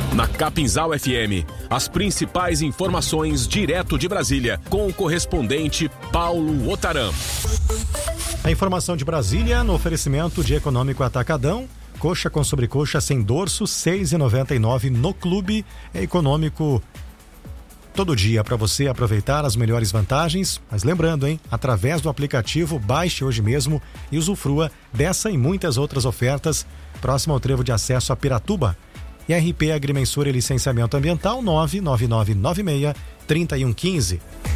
Na Capinzal FM, as principais informações direto de Brasília, com o correspondente Paulo Otaram. A informação de Brasília no oferecimento de Econômico Atacadão. Coxa com sobrecoxa sem dorso, R$ 6,99 no clube. É Econômico todo dia para você aproveitar as melhores vantagens. Mas lembrando, através do aplicativo, baixe hoje mesmo e usufrua dessa e muitas outras ofertas. Próximo ao trevo de acesso a Piratuba. E RP Agrimensura e Licenciamento Ambiental 99996-3115.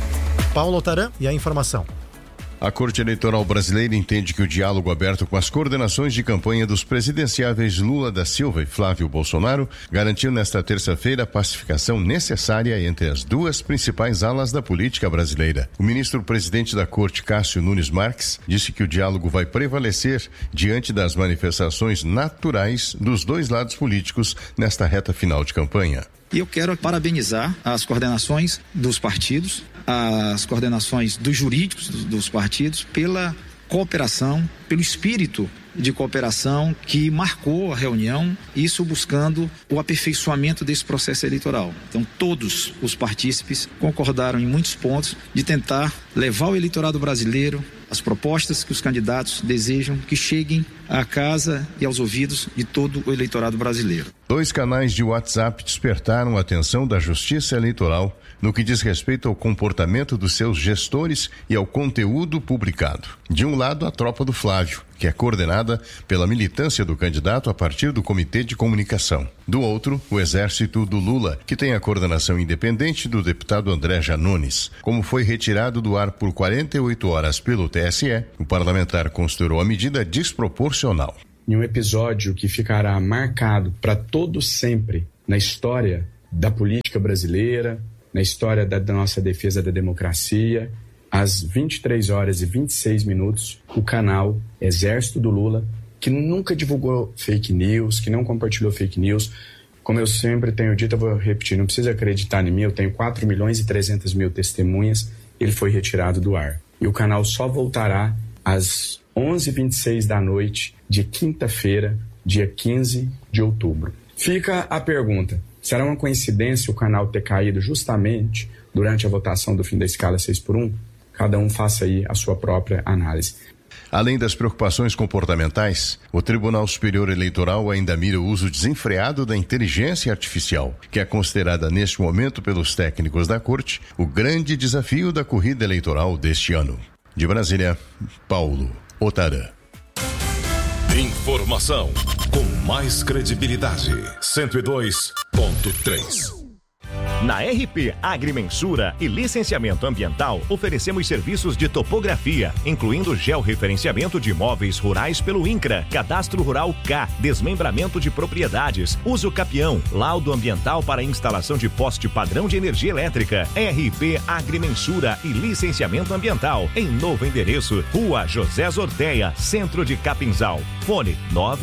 Paulo Otaram e a informação. A Corte Eleitoral Brasileira entende que o diálogo aberto com as coordenações de campanha dos presidenciáveis Lula da Silva e Flávio Bolsonaro garantiu nesta terça-feira a pacificação necessária entre as duas principais alas da política brasileira. O ministro-presidente da Corte, Cássio Nunes Marques, disse que o diálogo vai prevalecer diante das manifestações naturais dos dois lados políticos nesta reta final de campanha. E eu quero parabenizar as coordenações dos partidos, as coordenações dos jurídicos dos partidos pela cooperação, pelo espírito de cooperação que marcou a reunião, isso buscando o aperfeiçoamento desse processo eleitoral. Então todos os partícipes concordaram em muitos pontos de tentar levar o eleitorado brasileiro as propostas que os candidatos desejam que cheguem à casa e aos ouvidos de todo o eleitorado brasileiro. 2 canais de WhatsApp despertaram a atenção da Justiça Eleitoral no que diz respeito ao comportamento dos seus gestores e ao conteúdo publicado. De um lado, a tropa do Flávio, que é coordenada pela militância do candidato a partir do Comitê de Comunicação. Do outro, o exército do Lula, que tem a coordenação independente do deputado André Janones. Como foi retirado do ar por 48 horas pelo TSE, o parlamentar considerou a medida desproporcional. Em um episódio que ficará marcado para todo sempre na história da política brasileira, na história da nossa defesa da democracia, às 23 horas e 26 minutos, o canal Exército do Lula, que nunca divulgou fake news, que não compartilhou fake news, como eu sempre tenho dito, eu vou repetir, não precisa acreditar em mim, eu tenho 4.300.000 testemunhas, ele foi retirado do ar. E o canal só voltará às 11h26 da noite de quinta-feira, dia 15 de outubro. Fica a pergunta, será uma coincidência o canal ter caído justamente durante a votação do fim da escala 6x1? Cada um faça aí a sua própria análise. Além das preocupações comportamentais, o Tribunal Superior Eleitoral ainda mira o uso desenfreado da inteligência artificial, que é considerada neste momento pelos técnicos da Corte o grande desafio da corrida eleitoral deste ano. De Brasília, Paulo Otaram. Informação com mais credibilidade. 102.3. Na RP Agrimensura e Licenciamento Ambiental, oferecemos serviços de topografia, incluindo georreferenciamento de imóveis rurais pelo INCRA, Cadastro Rural K, desmembramento de propriedades, uso capião, laudo ambiental para instalação de poste padrão de energia elétrica. RP Agrimensura e Licenciamento Ambiental, em novo endereço, Rua José Zorteia, Centro de Capinzal. Fone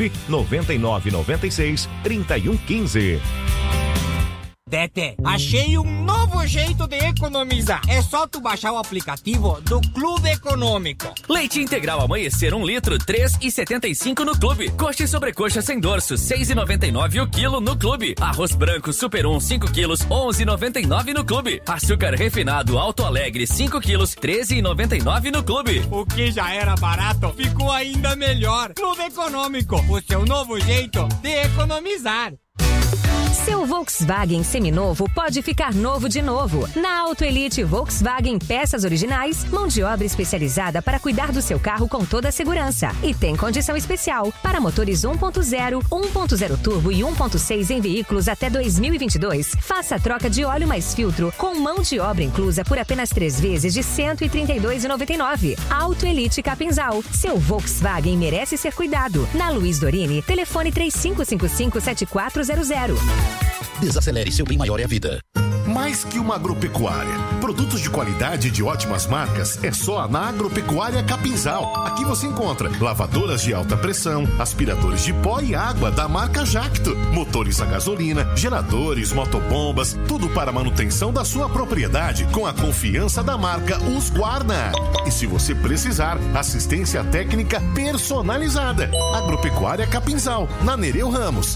99996-3115. Tete, achei um novo jeito de economizar. É só tu baixar o aplicativo do Clube Econômico. Leite integral Amanhecer 1 litro, 3,75 no Clube. Coxa e sobrecoxa sem dorso, 6,99 o quilo no Clube. Arroz branco Super 1, 5 quilos, 11,99 no Clube. Açúcar refinado Alto Alegre, 5 quilos, 13,99 no Clube. O que já era barato, ficou ainda melhor. Clube Econômico, o seu novo jeito de economizar. Seu Volkswagen seminovo pode ficar novo de novo. Na Auto Elite Volkswagen Peças Originais, mão de obra especializada para cuidar do seu carro com toda a segurança. E tem condição especial para motores 1.0, 1.0 turbo e 1.6 em veículos até 2022. Faça a troca de óleo mais filtro com mão de obra inclusa por apenas 3 vezes de R$ 132,99. Auto Elite Capinzal. Seu Volkswagen merece ser cuidado. Na Luiz Dorini, telefone 3555-7400. Desacelere, seu bem maior é a vida. mais que uma agropecuária. Produtos de qualidade e de ótimas marcas é só na Agropecuária Capinzal. Aqui você encontra lavadoras de alta pressão, aspiradores de pó e água da marca Jacto, motores a gasolina, geradores, motobombas, tudo para a manutenção da sua propriedade com a confiança da marca Husqvarna. E se você precisar, assistência técnica personalizada. Agropecuária Capinzal, na Nereu Ramos,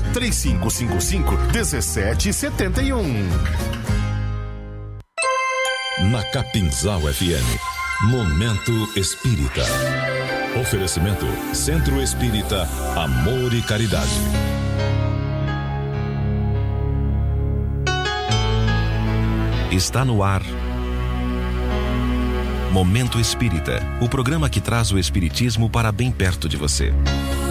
3555-1771. Na Capinzal FM, Momento Espírita. Oferecimento Centro Espírita Amor e Caridade. Está no ar Momento Espírita, o programa que traz o espiritismo para bem perto de você.